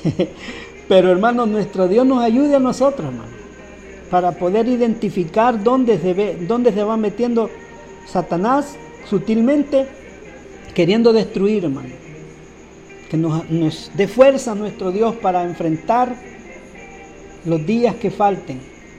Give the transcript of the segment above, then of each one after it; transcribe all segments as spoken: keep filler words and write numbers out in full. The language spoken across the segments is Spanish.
Pero hermanos, nuestro Dios nos ayude a nosotros, hermanos, para poder identificar dónde se ve, dónde se va metiendo Satanás sutilmente, queriendo destruir, hermano. Que nos, nos dé fuerza nuestro Dios para enfrentar los días que falten.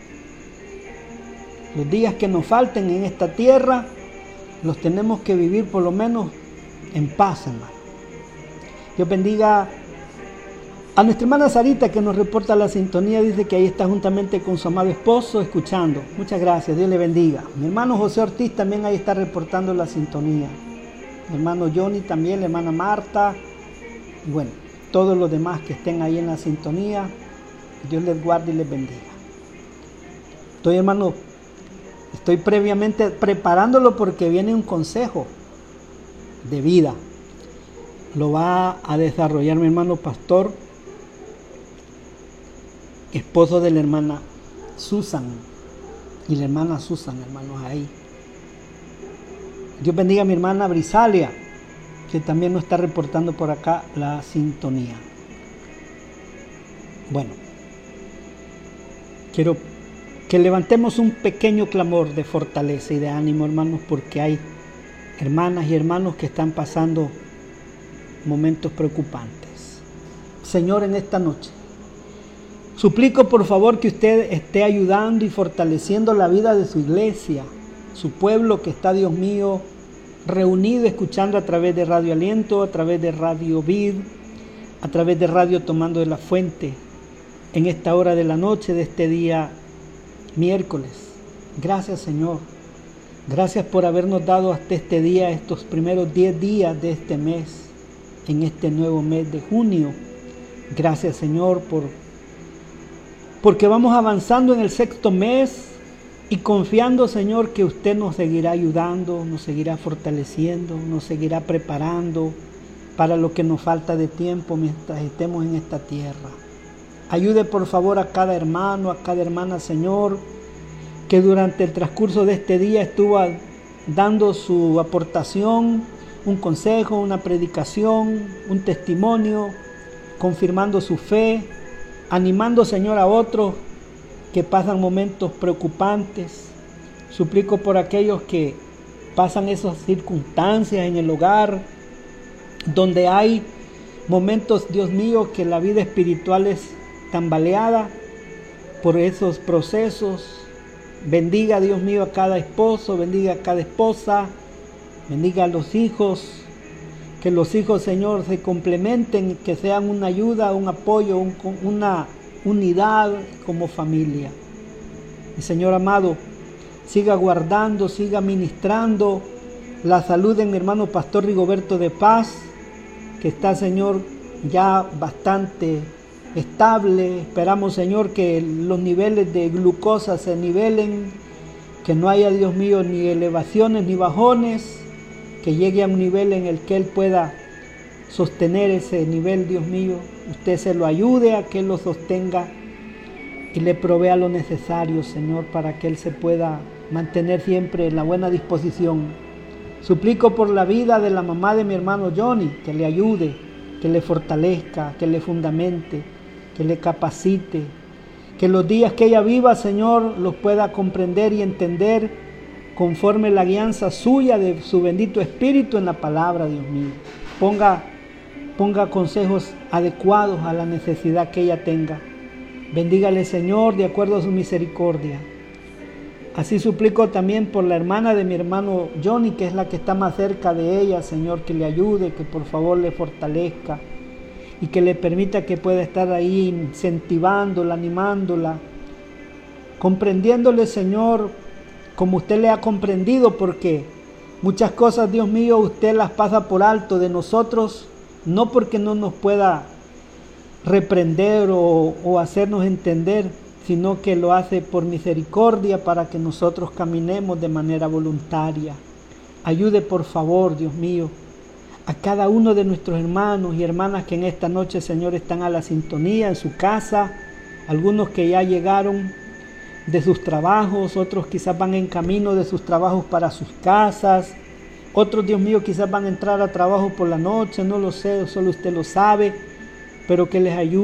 Los días que nos falten en esta tierra, los tenemos que vivir por lo menos en paz, hermano. Dios bendiga a nuestra hermana Sarita, que nos reporta la sintonía. Dice que ahí está juntamente con su amado esposo escuchando. Muchas gracias, Dios le bendiga. Mi hermano José Ortiz también ahí está reportando la sintonía. Mi hermano Johnny también, la hermana Marta. Y bueno, todos los demás que estén ahí en la sintonía, Dios les guarde y les bendiga. Estoy, hermano, estoy previamente preparándolo porque viene un consejo de vida. Lo va a desarrollar mi hermano pastor, esposo de la hermana Susan, y la hermana Susan, hermanos, ahí. Dios bendiga a mi hermana Brisalia, que también nos está reportando por acá la sintonía. Bueno, quiero que levantemos un pequeño clamor de fortaleza y de ánimo, hermanos, porque hay hermanas y hermanos que están pasando momentos preocupantes. Señor, en esta noche suplico por favor que usted esté ayudando y fortaleciendo la vida de su iglesia, su pueblo que está, Dios mío, reunido escuchando a través de Radio Aliento, a través de Radio Vid, a través de Radio Tomando de la Fuente, en esta hora de la noche de este día miércoles. Gracias, Señor. Gracias por habernos dado hasta este día, estos primeros diez días de este mes, en este nuevo mes de junio. Gracias, Señor, por porque vamos avanzando en el sexto mes y confiando, Señor, que usted nos seguirá ayudando, nos seguirá fortaleciendo, nos seguirá preparando para lo que nos falta de tiempo mientras estemos en esta tierra. Ayude por favor a cada hermano, a cada hermana, Señor, que durante el transcurso de este día estuvo dando su aportación, un consejo, una predicación, un testimonio, confirmando su fe, animando, Señor, a otros que pasan momentos preocupantes. Suplico por aquellos que pasan esas circunstancias en el hogar, donde hay momentos, Dios mío, que la vida espiritual es tambaleada por esos procesos. Bendiga, Dios mío, a cada esposo, bendiga a cada esposa, bendiga a los hijos, que los hijos, Señor, se complementen, que sean una ayuda, un apoyo, un, una unidad como familia. Y Señor amado, siga guardando, siga ministrando la salud de mi hermano Pastor Rigoberto de Paz, que está, Señor, ya bastante estable. Esperamos, Señor, que los niveles de glucosa se nivelen, que no haya, Dios mío, ni elevaciones ni bajones, que llegue a un nivel en el que Él pueda sostener ese nivel, Dios mío. Usted se lo ayude a que Él lo sostenga y le provea lo necesario, Señor, para que Él se pueda mantener siempre en la buena disposición. Suplico por la vida de la mamá de mi hermano Johnny, que le ayude, que le fortalezca, que le fundamente, que le capacite, que los días que ella viva, Señor, los pueda comprender y entender conforme la guianza suya de su bendito Espíritu en la palabra, Dios mío. Ponga, ponga consejos adecuados a la necesidad que ella tenga. Bendígale, Señor, de acuerdo a su misericordia. Así suplico también por la hermana de mi hermano Johnny, que es la que está más cerca de ella, Señor, que le ayude, que por favor le fortalezca y que le permita que pueda estar ahí incentivándola, animándola, comprendiéndole, Señor, como usted le ha comprendido, porque muchas cosas, Dios mío, usted las pasa por alto de nosotros, no porque no nos pueda reprender o, o hacernos entender, sino que lo hace por misericordia para que nosotros caminemos de manera voluntaria. Ayude por favor, Dios mío, a cada uno de nuestros hermanos y hermanas que en esta noche, Señor, están a la sintonía en su casa, algunos que ya llegaron de sus trabajos, otros quizás van en camino de sus trabajos para sus casas, otros, Dios mío, quizás van a entrar a trabajo por la noche, no lo sé, solo usted lo sabe, pero que les ayude.